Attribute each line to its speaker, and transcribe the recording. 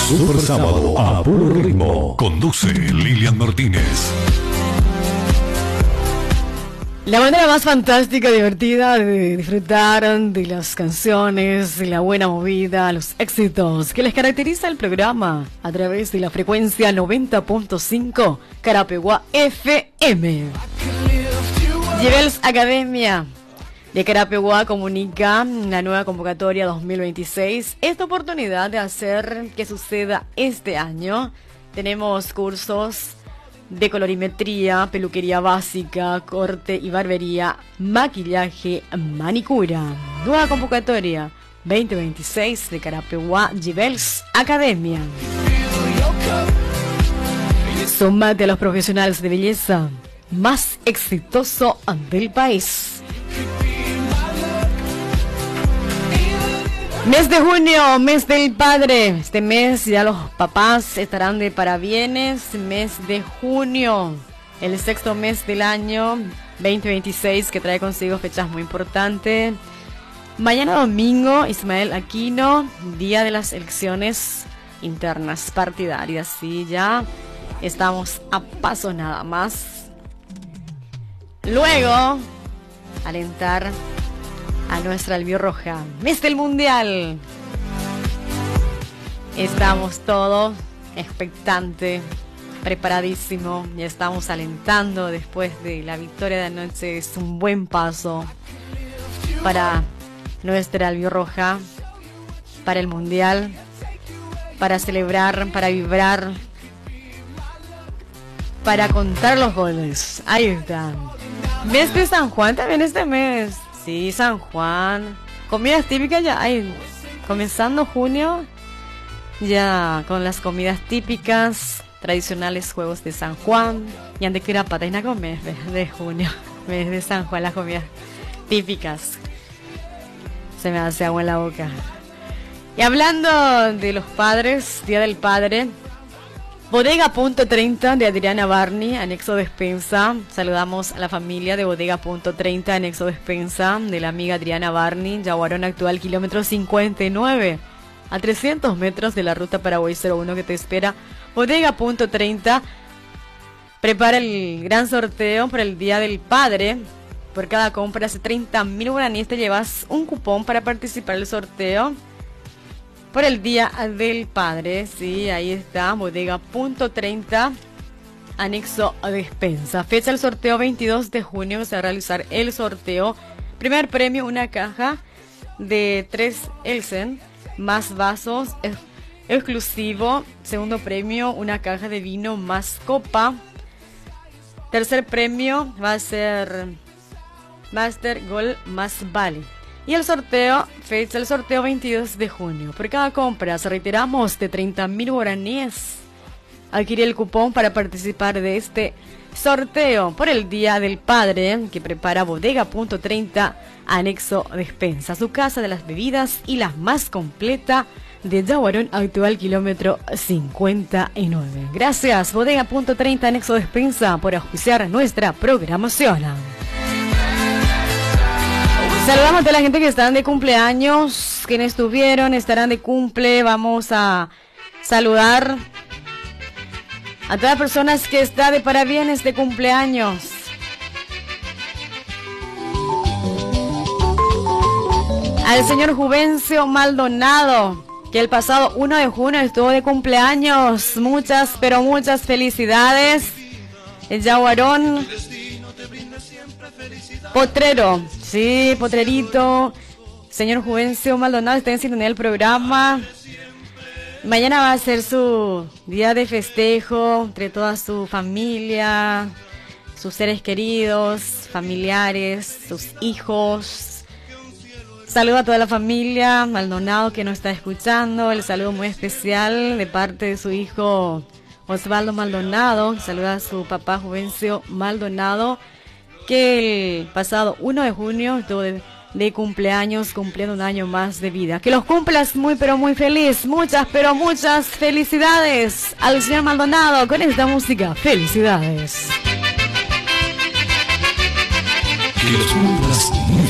Speaker 1: Super Sábado a puro ritmo. Conduce Lilian Martínez.
Speaker 2: La manera más fantástica y divertida de disfrutar de las canciones, de la buena movida, los éxitos que les caracteriza el programa a través de la frecuencia 90.5 Carapeguá FM. Jebels Academia de Carapeguá comunica la nueva convocatoria 2026. Esta oportunidad de hacer que suceda este año. Tenemos cursos de colorimetría, peluquería básica, corte y barbería, maquillaje, manicura. Nueva convocatoria 2026 de Carapeguá Jebels Academia. Súmate a los profesionales de belleza más exitosos del país. Mes de junio, mes del padre. Este mes ya los papás estarán de parabienes. Mes de junio, el sexto mes del año 2026, que trae consigo fechas muy importantes. Mañana domingo, Ismael Aquino, día de las elecciones internas partidarias. Sí, ya estamos a paso nada más. Luego, alentar a nuestra albirroja. Mes del Mundial. Estamos todos expectantes, preparadísimos. Ya estamos alentando después de la victoria de anoche. Es un buen paso para nuestra albirroja, para el Mundial, para celebrar, para vibrar, para contar los goles. Ahí están. Mes de San Juan también este mes. Sí, San Juan. Comidas típicas ya hay. Comenzando junio, ya con las comidas típicas, tradicionales juegos de San Juan. Y antes que era patena con mes de junio, mes de San Juan, las comidas típicas. Se me hace agua en la boca. Y hablando de los padres, Día del Padre, Bodega Punto 30 de Adriana Barney, anexo despensa. Saludamos a la familia de Bodega Punto 30, anexo despensa, de la amiga Adriana Barney, Yaguarón actual, kilómetro 59, a 300 metros de la ruta Paraguay 01 que te espera. Bodega Punto 30 prepara el gran sorteo por el Día del Padre. Por cada compra de 30.000 guaraníes te llevas un cupón para participar en el sorteo por el Día del Padre. Sí, ahí está, Bodega Punto 30, anexo a despensa. Fecha del sorteo 22 de junio, se va a realizar el sorteo. Primer premio, una caja de 3 Elsen, más vasos exclusivo. Segundo premio, una caja de vino más copa. Tercer premio va a ser Master Gold más vale. Y el sorteo, fecha el sorteo 22 de junio. Por cada compra, reiteramos, de 30.000 guaraníes, adquiere el cupón para participar de este sorteo por el Día del Padre que prepara Bodega Punto 30, anexo despensa. Su casa de las bebidas y la más completa de Yaguarón actual, kilómetro 59. Gracias, Bodega Punto 30, anexo despensa, por auspiciar nuestra programación. Saludamos a toda la gente que están de cumpleaños, quienes estuvieron, estarán de cumple. Vamos a saludar a todas las personas que están de parabienes de cumpleaños. Al señor Juvencio Maldonado, que el pasado 1 de junio estuvo de cumpleaños. Muchas, pero muchas felicidades. El Yaguarón Potrero, sí, Potrerito. Señor Juvencio Maldonado está en sintonía del programa. Mañana va a ser su día de festejo entre toda su familia, sus seres queridos, familiares, sus hijos. Saludo a toda la familia Maldonado que nos está escuchando. El saludo muy especial de parte de su hijo Osvaldo Maldonado. Saluda a su papá Juvencio Maldonado, que el pasado 1 de junio estuvo de cumpleaños, cumpliendo un año más de vida. Que los cumplas muy pero muy feliz. Muchas pero muchas felicidades al señor Maldonado con esta música. Felicidades.
Speaker 1: Que los cumplas muy